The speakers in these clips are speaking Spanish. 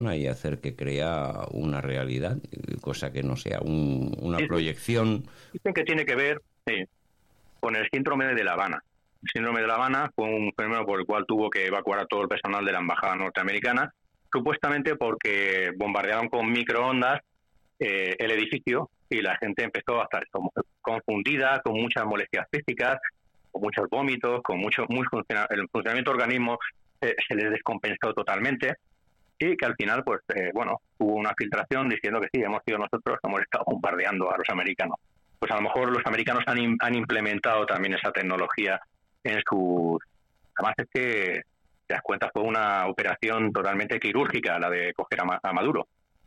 y hacer que crea una realidad, cosa que no sea una Sí, proyección. dicen que tiene que ver con el síndrome de La Habana. El síndrome de La Habana fue un fenómeno por el cual tuvo que evacuar a todo el personal de la embajada norteamericana, supuestamente porque bombardearon con microondas el edificio y la gente empezó a estar como confundida, con muchas molestias físicas, con muchos vómitos, con el funcionamiento del organismo se les descompensó totalmente y que al final, pues, hubo una filtración diciendo que sí, hemos sido nosotros que hemos estado bombardeando a los americanos. Pues a lo mejor los americanos han implementado también esa tecnología en sus... Además es que, te das cuenta, fue una operación totalmente quirúrgica la de coger a Maduro.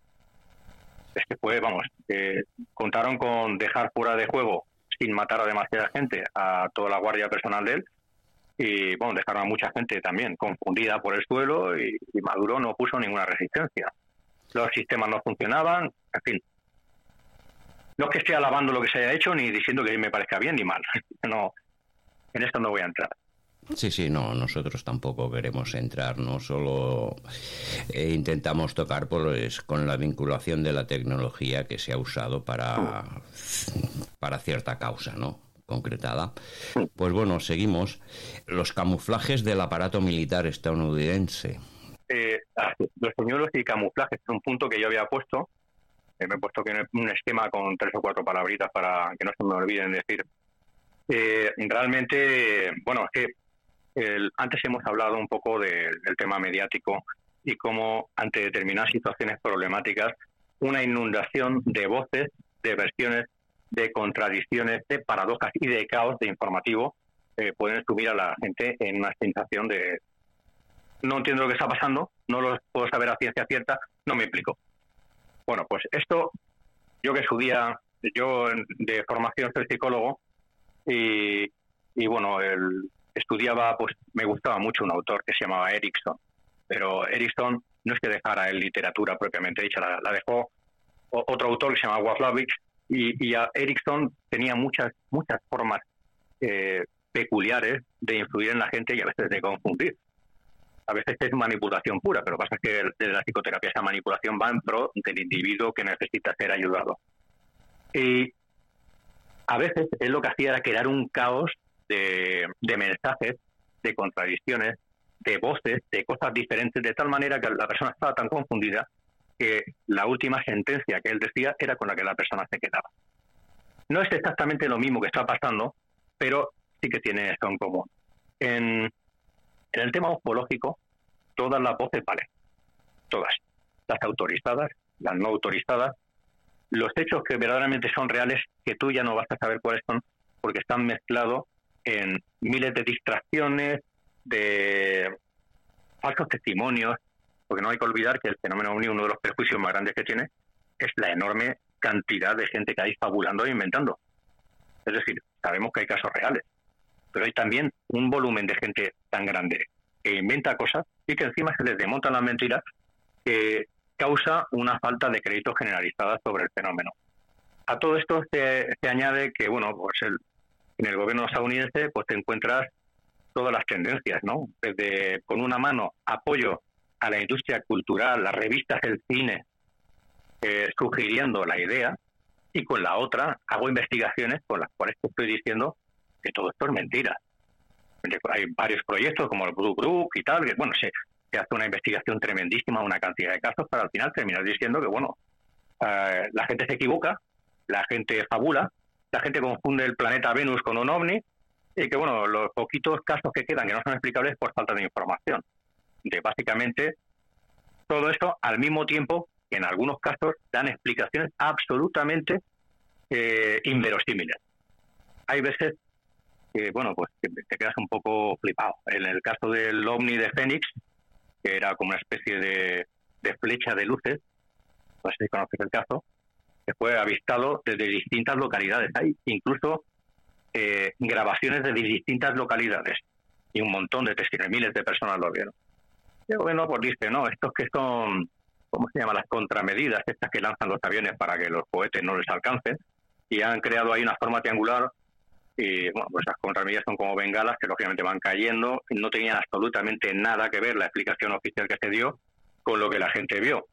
Es que fue, contaron con dejar fuera de juego, sin matar a demasiada gente, a toda la guardia personal de él, y bueno, dejaron a mucha gente también confundida por el suelo y Maduro no puso ninguna resistencia. Los sistemas no funcionaban, en fin. No es que esté alabando lo que se haya hecho ni diciendo que me parezca bien ni mal. No, en esto no voy a entrar. Sí, no, nosotros tampoco queremos entrar, no solo intentamos tocar pues, con la vinculación de la tecnología que se ha usado para cierta causa, ¿no? Concretada. Pues bueno, seguimos. Los camuflajes del aparato militar estadounidense. Los señuelos y camuflajes es un punto que yo había puesto. Me he puesto aquí un esquema con 3 o 4 palabritas para que no se me olviden decir. Realmente, bueno, es que antes hemos hablado un poco del tema mediático y cómo ante determinadas situaciones problemáticas, una inundación de voces, de versiones, de contradicciones, de paradojas y de caos de informativo pueden subir a la gente en una sensación de no entiendo lo que está pasando, no lo puedo saber a ciencia cierta, no me explico. Bueno, pues esto, yo de formación soy psicólogo y bueno, estudiaba, pues me gustaba mucho un autor que se llamaba Erickson, pero Erickson no es que dejara en literatura propiamente dicha, la dejó otro autor que se llama Wawlowicz y Erickson tenía muchas formas peculiares de influir en la gente y a veces de confundir. A veces es manipulación pura, pero pasa que desde la psicoterapia esa manipulación va en pro del individuo que necesita ser ayudado. Y a veces él lo que hacía era crear un caos de mensajes, de contradicciones, de voces, de cosas diferentes, de tal manera que la persona estaba tan confundida que la última sentencia que él decía era con la que la persona se quedaba. No es exactamente lo mismo que está pasando, pero sí que tiene esto en común. En el tema ufológico, todas las voces valen, todas, las autorizadas, las no autorizadas, los hechos que verdaderamente son reales, que tú ya no vas a saber cuáles son, porque están mezclados en miles de distracciones, de falsos testimonios, porque no hay que olvidar que el fenómeno OVNI, uno de los perjuicios más grandes que tiene, es la enorme cantidad de gente que hay fabulando e inventando. Es decir, sabemos que hay casos reales, pero hay también un volumen de gente tan grande que inventa cosas y que encima se les desmontan las mentiras que causa una falta de crédito generalizada sobre el fenómeno. A todo esto se añade que, bueno, pues en el gobierno estadounidense pues te encuentras todas las tendencias, ¿no? Desde, con una mano, apoyo a la industria cultural, las revistas, el cine, sugiriendo la idea, y con la otra hago investigaciones con las cuales te estoy diciendo que todo esto es mentira. Hay varios proyectos como el Blue Group y tal, que bueno, se hace una investigación tremendísima, una cantidad de casos, para al final terminar diciendo que bueno, la gente se equivoca, la gente fabula, la gente confunde el planeta Venus con un ovni, y que bueno, los poquitos casos que quedan que no son explicables por falta de información. De básicamente todo esto al mismo tiempo que en algunos casos dan explicaciones absolutamente inverosímiles. Hay veces que, bueno, pues que te quedas un poco flipado. En el caso del ovni de Fénix, que era como una especie de flecha de luces, no sé si conoces el caso, que fue avistado desde distintas localidades. Hay incluso grabaciones de distintas localidades y un montón de testigos, miles de personas lo vieron. Y bueno, pues dice, no, estos que son, ¿cómo se llama? Las contramedidas, estas que lanzan los aviones para que los cohetes no les alcancen, y han creado ahí una forma triangular, y bueno, pues las contramedidas son como bengalas que lógicamente van cayendo, no tenían absolutamente nada que ver la explicación oficial que se dio con lo que la gente vio.